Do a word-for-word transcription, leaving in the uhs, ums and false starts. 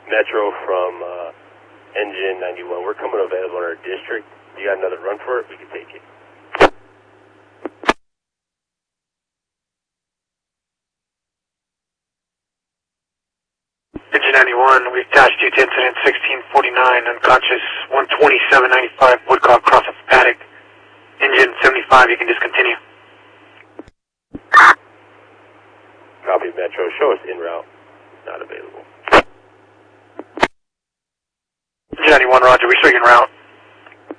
Metro from uh, Engine ninety-one. We're coming available in our district. You got another run for it? We can take it. Engine ninety-one, we've attached you to incident sixteen forty-nine, unconscious, one twenty-seven ninety-five, Woodcock, cross of paddock. Engine seventy-five, you can discontinue. Copy, Metro. Show us en route. Not available. Engine ninety-one, roger, we show you en route.